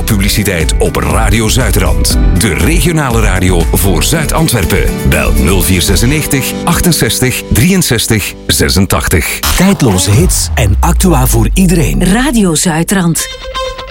radiopubliciteit op Radio Zuidrand. De regionale radio voor Zuid-Antwerpen. Bel 0496 68 63 86. Tijdloze hits en actua voor iedereen. Radio Zuidrand.